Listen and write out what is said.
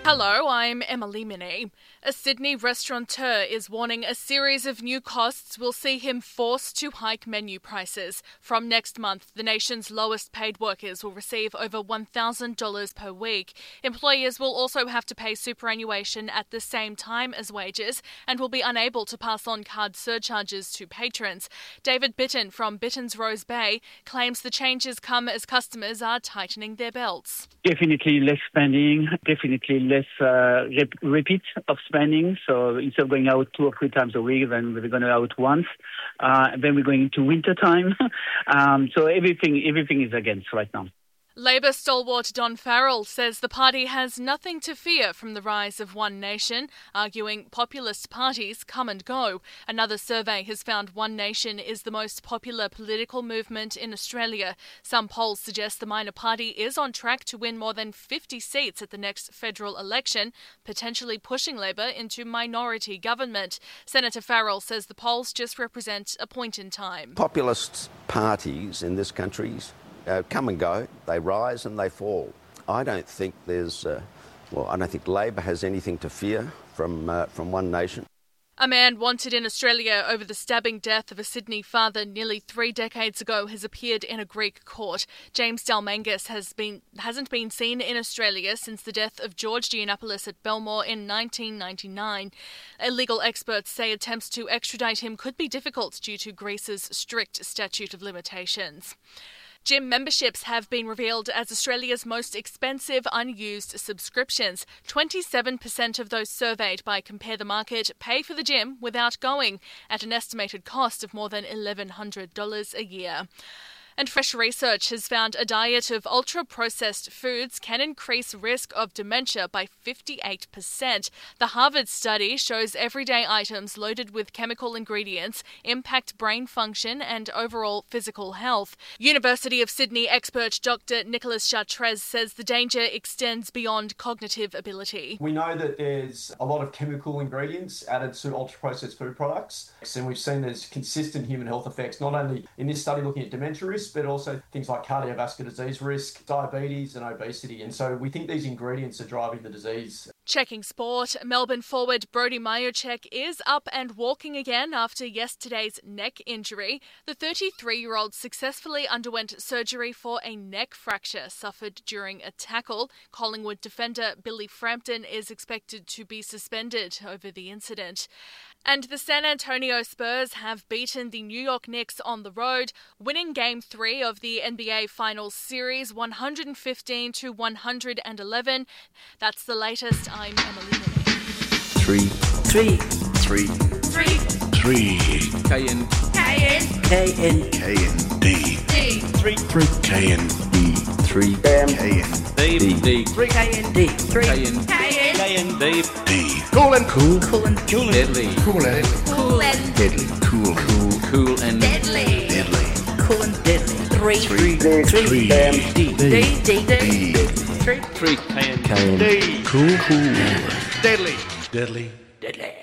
Hello, I'm Emily Minnie. A Sydney restaurateur is warning a series of new costs will see him forced to hike menu prices. From next month, the nation's lowest paid workers will receive over $1,000 per week. Employers will also have to pay superannuation at the same time as wages and will be unable to pass on card surcharges to patrons. David Bitton from Bitton's Rose Bay claims the changes come as customers are tightening their belts. Definitely less spending, definitely less repeat of spending. So instead of going out 2 or 3 times a week, then we're going out once. Then we're going into winter time. So everything is against right now. Labor stalwart Don Farrell says the party has nothing to fear from the rise of One Nation, arguing populist parties come and go. Another survey has found One Nation is the most popular political movement in Australia. Some polls suggest the minor party is on track to win more than 50 seats at the next federal election, potentially pushing Labor into minority government. Senator Farrell says the polls just represent a point in time. Populist parties in this country come and go, they rise and they fall. I don't think Labor has anything to fear from One Nation. A man wanted in Australia over the stabbing death of a Sydney father nearly 3 decades ago has appeared in a Greek court. James Dalmangas hasn't been seen in Australia since the death of George Giannopoulos at Belmore in 1999. Legal experts say attempts to extradite him could be difficult due to Greece's strict statute of limitations. Gym memberships have been revealed as Australia's most expensive unused subscriptions. 27% of those surveyed by Compare the Market pay for the gym without going, at an estimated cost of more than $1,100 a year. And fresh research has found a diet of ultra-processed foods can increase risk of dementia by 58%. The Harvard study shows everyday items loaded with chemical ingredients impact brain function and overall physical health. University of Sydney expert Dr. Nicholas Chartres says the danger extends beyond cognitive ability. We know that there's a lot of chemical ingredients added to ultra-processed food products, and we've seen there's consistent human health effects, not only in this study looking at dementia risk, but also things like cardiovascular disease risk, diabetes and obesity. And so we think these ingredients are driving the disease. Checking sport, Melbourne forward Brody Majorchek is up and walking again after yesterday's neck injury. The 33-year-old successfully underwent surgery for a neck fracture suffered during a tackle. Collingwood defender Billy Frampton is expected to be suspended over the incident. And the San Antonio Spurs have beaten the New York Knicks on the road, winning Game 3 of the NBA Finals Series 115-111. That's the latest. I'm Emily Minnie. 3 KND 3 Cool and deadly. Cool and deadly. Cool and deadly. 3 KND. Cool. Deadly.